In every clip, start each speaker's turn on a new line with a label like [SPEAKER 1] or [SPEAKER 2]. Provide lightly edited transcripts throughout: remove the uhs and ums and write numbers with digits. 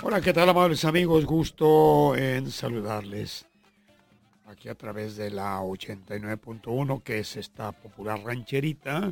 [SPEAKER 1] Hola, ¿qué tal, amables amigos? Gusto en saludarles aquí a través de la 89.1, que es esta popular rancherita.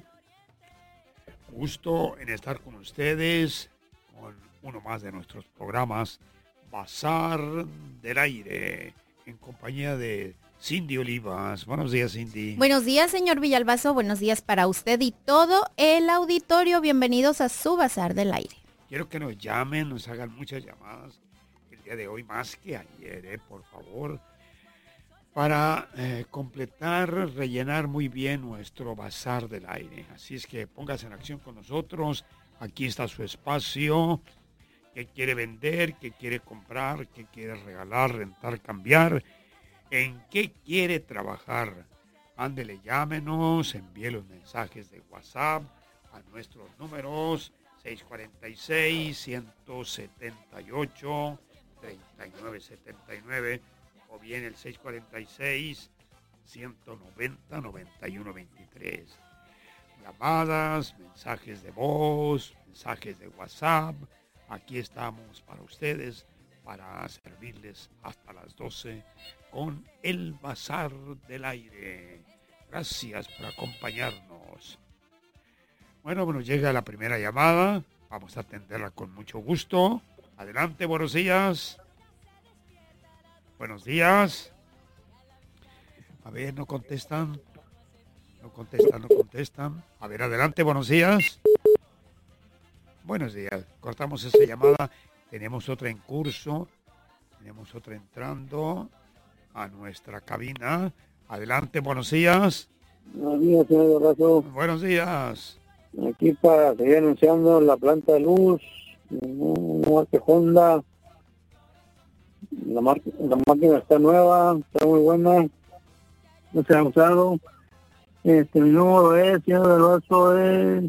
[SPEAKER 1] Gusto en estar con ustedes con uno más de nuestros programas, Bazar del Aire, en compañía de Cindy Olivas. Buenos días, Cindy.
[SPEAKER 2] Buenos días, señor Villalbazo. Buenos días para usted y todo el auditorio. Bienvenidos a su Bazar del Aire.
[SPEAKER 1] Quiero que nos llamen, nos hagan muchas llamadas el día de hoy, más que ayer, por favor, para completar, rellenar muy bien nuestro Bazar del Aire. Así es que póngase en acción con nosotros. Aquí está su espacio. ¿Qué quiere vender? ¿Qué quiere comprar? ¿Qué quiere regalar, rentar, cambiar? ¿En qué quiere trabajar? Ándele, llámenos, envíe los mensajes de WhatsApp a nuestros números 646-178-3979 o bien el 646-190-9123. Llamadas, mensajes de voz, mensajes de WhatsApp. Aquí estamos para ustedes, para servirles hasta las 12 con el Bazar del Aire. Gracias por acompañarnos. Bueno, llega la primera llamada. Vamos a atenderla con mucho gusto. Adelante, buenos días. Buenos días. A ver, no contestan. No contestan. A ver, adelante, buenos días. Buenos días. Cortamos esa llamada. Tenemos otra en curso. Tenemos otra entrando a nuestra cabina. Adelante, buenos días.
[SPEAKER 3] Buenos días, señor Barrazo.
[SPEAKER 1] Buenos días.
[SPEAKER 3] Aquí para seguir anunciando la planta de luz, una marca Honda. La máquina está nueva, está muy buena, no se ha usado. Mi número es, señor Barrazo, es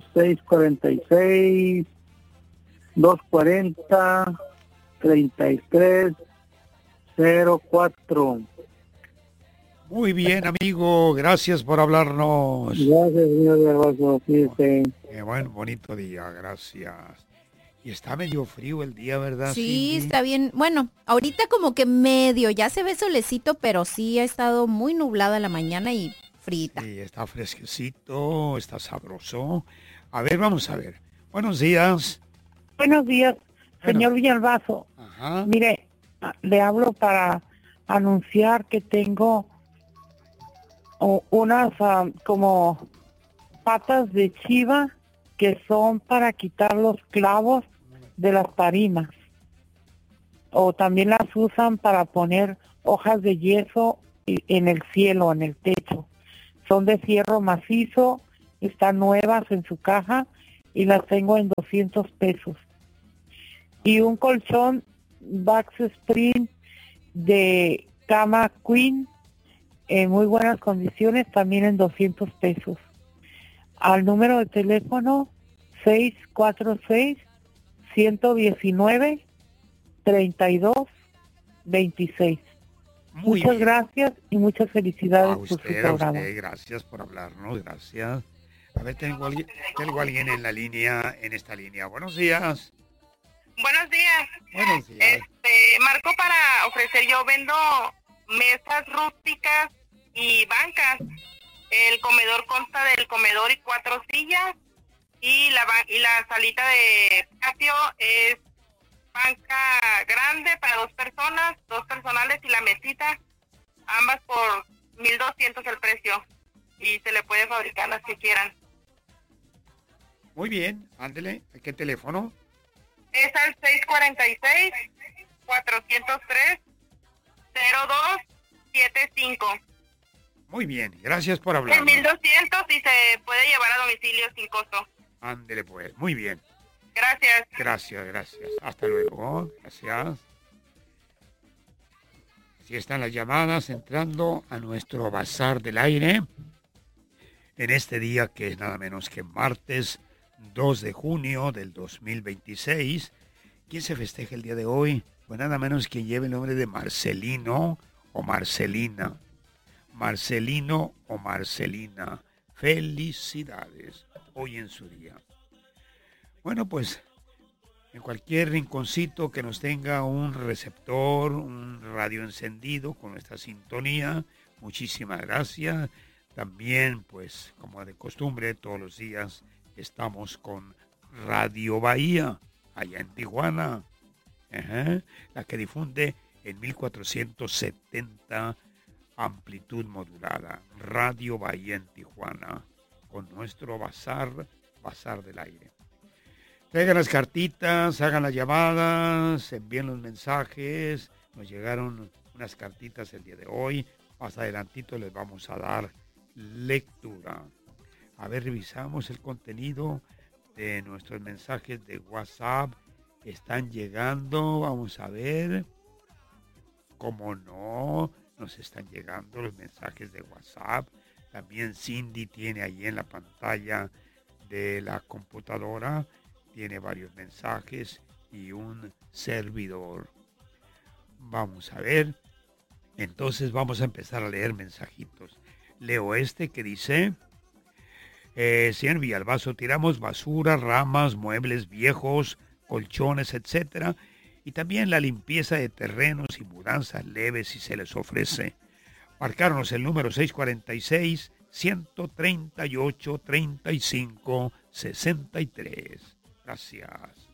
[SPEAKER 3] 646-240-3304.
[SPEAKER 1] Muy bien, amigo. Gracias por hablarnos.
[SPEAKER 3] Gracias, señor Barrazo.
[SPEAKER 1] Qué buen, bonito día. Gracias. Y está medio frío el día, ¿verdad,
[SPEAKER 2] Sí,
[SPEAKER 1] Cindy?
[SPEAKER 2] está bien. Bueno, ahorita como que medio, ya se ve solecito, pero sí ha estado muy nublada la mañana y frita.
[SPEAKER 1] Sí, está fresquecito, está sabroso. A ver, vamos a ver. Buenos días.
[SPEAKER 4] Buenos días, señor Villalbazo.
[SPEAKER 1] Ajá.
[SPEAKER 4] Mire, le hablo para anunciar que tengo unas como patas de chiva que son para quitar los clavos de las tarimas. O también las usan para poner hojas de yeso en el cielo, en el techo. Son de fierro macizo, están nuevas en su caja y las tengo en 200 pesos. Y un colchón Bax Spring de cama Queen en muy buenas condiciones, también en 200 pesos. Al número de teléfono 646-119-3226. Muchas gracias y muchas felicidades por su programa.
[SPEAKER 1] Gracias por hablarnos, gracias. A ver, tengo alguien en la línea, en esta línea. Buenos días.
[SPEAKER 5] Buenos días.
[SPEAKER 1] Buenos días.
[SPEAKER 5] Marco para ofrecer, yo vendo mesas rústicas y bancas. El comedor consta del comedor y 4 sillas y la salita de patio es banca grande para 2 personas, 2 personales y la mesita, ambas por 1,200 el precio y se le puede fabricar las que quieran.
[SPEAKER 1] Muy bien, ándele. ¿A qué teléfono?
[SPEAKER 5] Es al 646-403-0275.
[SPEAKER 1] Muy bien, gracias por hablar.
[SPEAKER 5] En 1,200 y se puede llevar a domicilio sin costo.
[SPEAKER 1] Ándele pues, muy bien.
[SPEAKER 5] Gracias.
[SPEAKER 1] Gracias. Hasta luego, gracias. Así están las llamadas entrando a nuestro Bazar del Aire. En este día que es nada menos que martes 2 de junio del 2026. ¿Quién se festeja el día de hoy? Pues nada menos que lleve el nombre de Marcelino o Marcelina. Marcelino o Marcelina. Felicidades hoy en su día. Bueno, pues en cualquier rinconcito que nos tenga un receptor, un radio encendido con nuestra sintonía. Muchísimas gracias. También, pues, como de costumbre, todos los días estamos con Radio Bahía, allá en Tijuana, la que difunde en 1470 amplitud modulada. Radio Bahía en Tijuana, con nuestro bazar del aire. Traigan las cartitas, hagan las llamadas, envíen los mensajes. Nos llegaron unas cartitas el día de hoy. Más adelantito les vamos a dar lectura. A ver, revisamos el contenido de nuestros mensajes de WhatsApp. Están llegando, vamos a ver. Cómo no, nos están llegando los mensajes de WhatsApp. También Cindy tiene ahí en la pantalla de la computadora, tiene varios mensajes y un servidor. Vamos a ver. Entonces vamos a empezar a leer mensajitos. Leo este que dice: señor Villalbazo, tiramos basura, ramas, muebles viejos, colchones, etcétera, y también la limpieza de terrenos y mudanzas leves si se les ofrece. Marcarnos el número 646-138-3563. Gracias.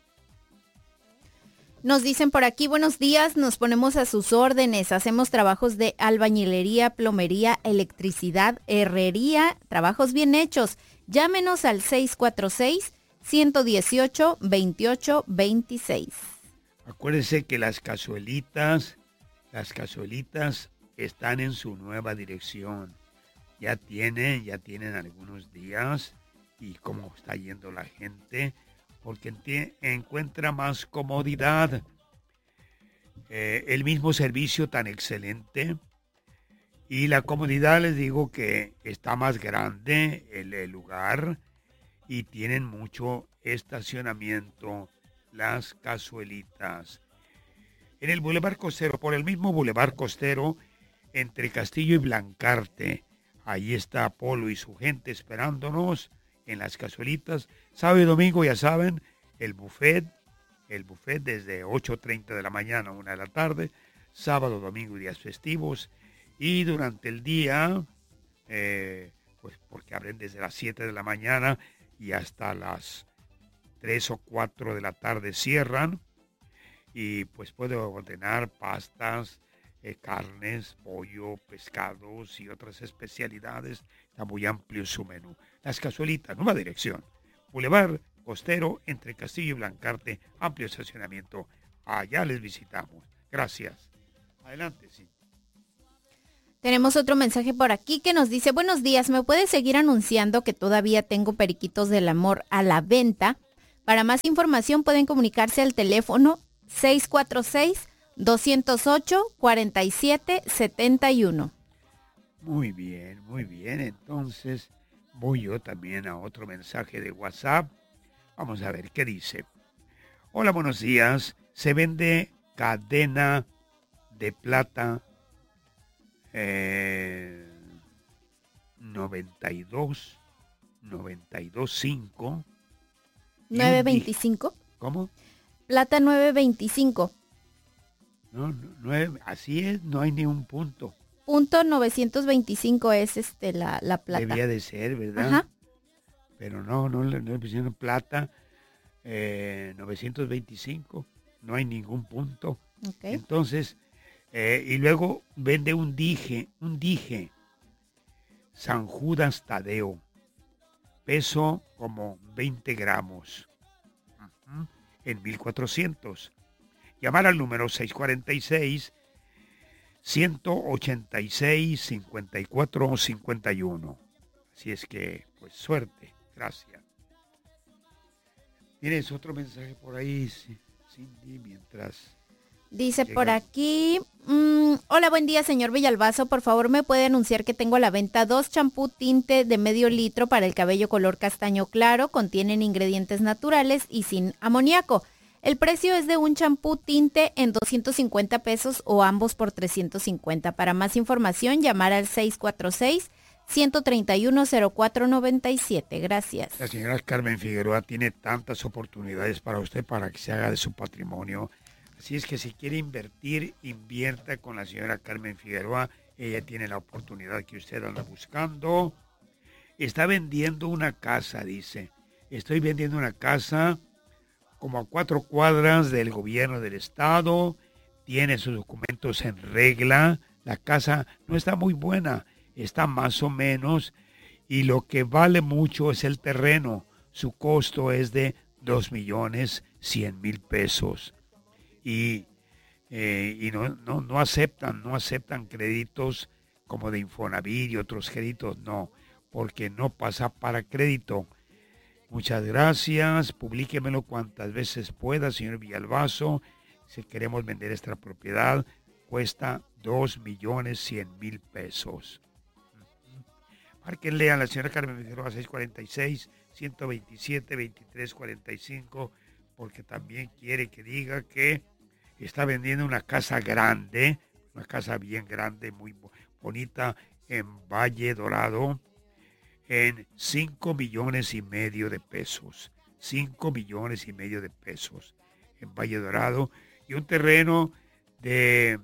[SPEAKER 2] Nos dicen por aquí, buenos días, nos ponemos a sus órdenes, hacemos trabajos de albañilería, plomería, electricidad, herrería, trabajos bien hechos. Llámenos al 646-118-2826.
[SPEAKER 1] Acuérdense que las cazuelitas están en su nueva dirección. Ya tienen algunos días, y cómo está yendo la gente, porque encuentra más comodidad, el mismo servicio tan excelente, y la comodidad, les digo que está más grande el lugar, y tienen mucho estacionamiento las cazuelitas. En el Boulevard Costero, por el mismo Boulevard Costero, entre Castillo y Blancarte, ahí está Polo y su gente esperándonos en las cazuelitas. Sábado y domingo, ya saben, el buffet desde 8:30 de la mañana a 1 de la tarde, sábado, domingo y días festivos, y durante el día, pues porque abren desde las 7 de la mañana y hasta las 3 o 4 de la tarde cierran, y pues puede ordenar pastas, carnes, pollo, pescados y otras especialidades. Está muy amplio su menú. Las cazuelitas, nueva dirección, Boulevard Costero, entre Castillo y Blancarte, amplio estacionamiento. Allá les visitamos. Gracias. Adelante, sí.
[SPEAKER 2] Tenemos otro mensaje por aquí que nos dice: buenos días, ¿me puede seguir anunciando que todavía tengo periquitos del amor a la venta? Para más información pueden comunicarse al teléfono 646-208-4771.
[SPEAKER 1] Muy bien. Entonces voy yo también a otro mensaje de WhatsApp. Vamos a ver qué dice. Hola, buenos días. Se vende cadena de plata 92.5.
[SPEAKER 2] 925.
[SPEAKER 1] ¿Cómo?
[SPEAKER 2] Plata 925.
[SPEAKER 1] No, 9, así es, no hay ni un punto.
[SPEAKER 2] Punto 925 es la plata.
[SPEAKER 1] Debía de ser, ¿verdad?
[SPEAKER 2] Ajá.
[SPEAKER 1] Pero no le pusieron plata 925. No hay ningún punto.
[SPEAKER 2] Okay.
[SPEAKER 1] Entonces, y luego vende un dije, San Judas Tadeo, peso como 20 gramos, en 1,400. Llamar al número 646-186-5451. Así es que, pues, suerte. Gracias. ¿Tienes otro mensaje por ahí, Cindy, mientras...
[SPEAKER 2] Dice por aquí, hola, buen día, señor Villalbazo. Por favor, me puede anunciar que tengo a la venta 2 champú tinte de medio litro para el cabello color castaño claro. Contienen ingredientes naturales y sin amoníaco. El precio es de un champú tinte en 250 pesos o ambos por 350. Para más información, llamar al 131-0497. Gracias.
[SPEAKER 1] La señora Carmen Figueroa tiene tantas oportunidades para usted para que se haga de su patrimonio. Así es que si quiere invertir, invierta con la señora Carmen Figueroa. Ella tiene la oportunidad que usted anda buscando. Está vendiendo una casa, dice. Estoy vendiendo una casa como a 4 cuadras del gobierno del estado. Tiene sus documentos en regla. La casa no está muy buena, está más o menos. Y lo que vale mucho es el terreno. Su costo es de 2,100,000 pesos. Y no aceptan créditos como de Infonavit y otros créditos, no, porque no pasa para crédito. Muchas gracias, publíquemelo cuantas veces pueda, señor Villalbazo. Si queremos vender esta propiedad, cuesta 2,100,000 pesos. Márquenle a la señora Carmen Figueroa 646-127-2345, porque también quiere que diga que está vendiendo una casa grande, una casa bien grande, muy bonita, en Valle Dorado, en 5,5 millones de pesos. 5,5 millones de pesos en Valle Dorado, y un terreno de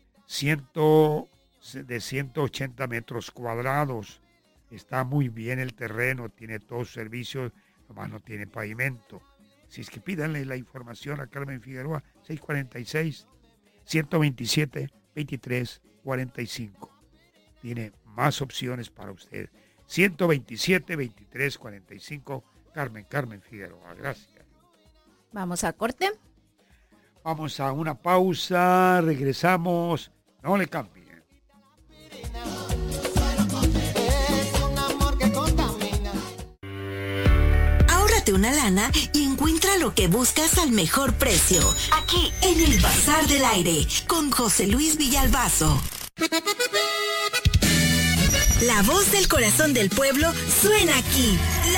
[SPEAKER 1] 180 metros cuadrados. Está muy bien el terreno, tiene todos los servicios, nomás no tiene pavimento. Si es que pídanle la información a Carmen Figueroa, 646-127-2345. Tiene más opciones para usted. 127-2345, Carmen Figueroa. Gracias.
[SPEAKER 2] Vamos a corte.
[SPEAKER 1] Vamos a una pausa, regresamos. No le cambien.
[SPEAKER 6] Ahórrate una lana y encuentra lo que buscas al mejor precio. Aquí, en el Bazar del Aire, con José Luis Villalbazo. La voz del corazón del pueblo suena aquí.